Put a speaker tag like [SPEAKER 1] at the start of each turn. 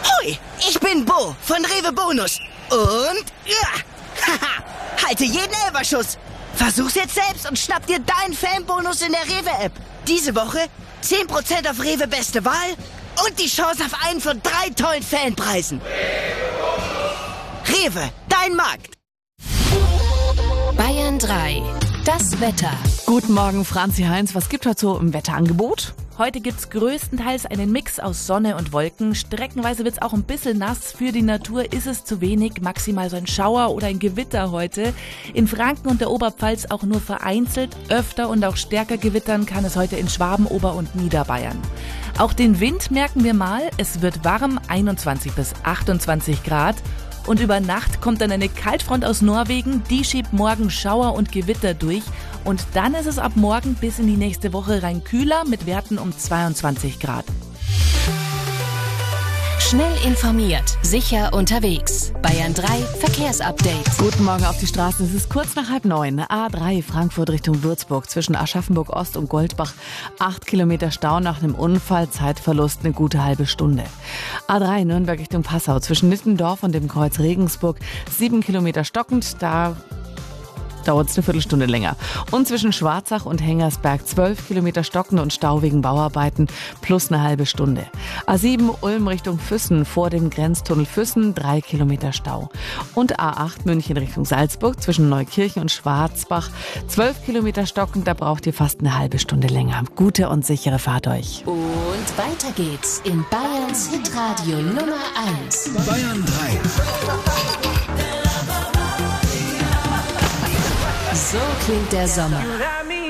[SPEAKER 1] Hoi, ich bin Bo von Rewe Bonus. Und, halte jeden Elferschuss. Versuch's jetzt selbst und schnapp dir deinen Fanbonus in der Rewe-App. Diese Woche 10% auf Rewe Beste Wahl und die Chance auf einen von 3 tollen Fanpreisen. Rewe, dein Markt.
[SPEAKER 2] Bayern 3, das Wetter.
[SPEAKER 3] Guten Morgen, Franzi Heinz. Was gibt heute so im Wetterangebot?
[SPEAKER 4] Heute gibt's größtenteils einen Mix aus Sonne und Wolken. Streckenweise wird's auch ein bisschen nass. Für die Natur ist es zu wenig. Maximal so ein Schauer oder ein Gewitter heute. In Franken und der Oberpfalz auch nur vereinzelt. Öfter und auch stärker gewittern kann es heute in Schwaben, Ober- und Niederbayern. Auch den Wind merken wir mal. Es wird warm, 21 bis 28 Grad. Und über Nacht kommt dann eine Kaltfront aus Norwegen, die schiebt morgen Schauer und Gewitter durch. Und dann ist es ab morgen bis in die nächste Woche rein kühler mit Werten um 22 Grad.
[SPEAKER 2] Schnell informiert, sicher unterwegs. Bayern 3 Verkehrsupdate.
[SPEAKER 3] Guten Morgen auf die Straßen. Es ist kurz nach 8:30. A3 Frankfurt Richtung Würzburg zwischen Aschaffenburg Ost und Goldbach. 8 Kilometer Stau nach einem Unfall, Zeitverlust eine gute halbe Stunde. A3 Nürnberg Richtung Passau zwischen Nittendorf und dem Kreuz Regensburg. 7 Kilometer stockend, da dauert es eine Viertelstunde länger. Und zwischen Schwarzach und Hengersberg 12 Kilometer stockend und Stau wegen Bauarbeiten plus eine halbe Stunde. A7 Ulm Richtung Füssen vor dem Grenztunnel Füssen 3 Kilometer Stau. Und A8 München Richtung Salzburg zwischen Neukirchen und Schwarzbach 12 Kilometer stockend, da braucht ihr fast eine halbe Stunde länger. Gute und sichere Fahrt euch.
[SPEAKER 2] Und weiter geht's in Bayerns Hitradio Nummer 1.
[SPEAKER 5] Bayern 3.
[SPEAKER 2] So klingt der Sommer.